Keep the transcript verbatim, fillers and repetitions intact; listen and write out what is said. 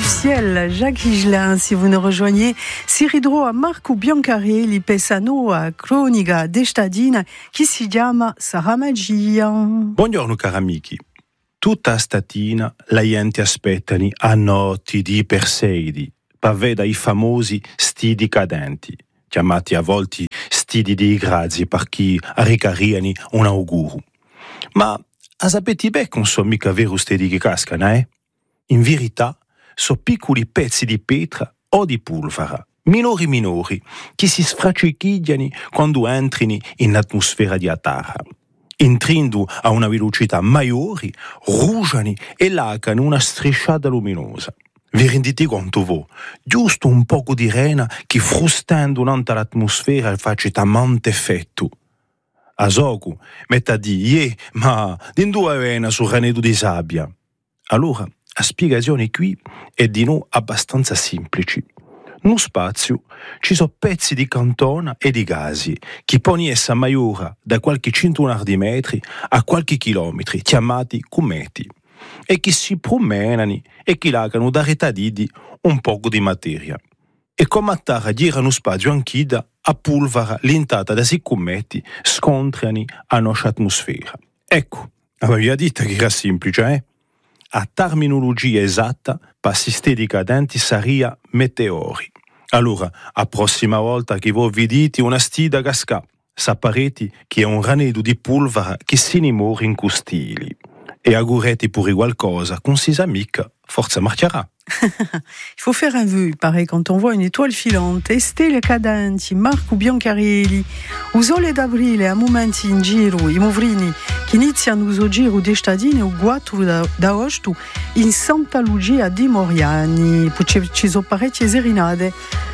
Ciel, Jacques Higelin, si vous nous rejoignez, si ridro a Marco Biancarelli Pesano a cronica d'estadina che si chiama Sarà Magia. Buongiorno cari amici. Tutta statina la gente aspettano a notti di perseidi per vedere i famosi stidi cadenti, chiamati a volte stidi di grazie per chi ricariano un augurio. Ma a sapete bene che non sono mica veri stidi che cascano, eh? In verità sono piccoli pezzi di pietra o di polvere, minori minori, che si sfracichigliano quando entrano in atmosfera di Terra. Entrando a una velocità maggiore, rugiano e lacano una strisciata luminosa. Vi rendete conto voi? Giusto un poco di rena che frustando durante l'atmosfera faccia talmente effetto. A Soku, metta di, yeah, ma di due avena sul ranedo di sabbia. Allora, la spiegazione qui è di noi abbastanza semplice. Nello spazio ci sono pezzi di cantona e di gasi che possono essere maggiori da qualche centinaio di metri a qualche chilometri, chiamati cometi, e che si promenano e che lasciano da retadidi un poco di materia. E come a terra gira nello spazio anche a polvere lentata da questi cometi scontrano a nostra atmosfera. Ecco, avevo detto che era semplice, eh? A terminologia esatta, per sistemi cadenti sarebbe meteori. Allora, la prossima volta che voi vedete una stida cascà, saprete che è un ranedo di polvere che si ne muore in costili. E augurete pure qualcosa con ses amici, forza marcherà. Il faut faire un vœu, il paraît, quand on voit une étoile filante. Estelle Cadenti, Marco Biancarelli, o sole d'aprile a momenti in giro, i movrini che iniziano il giro d'estadine o quattro d'agosto in Santa Lucia di Moriani. Poi ci sono parecchie serinade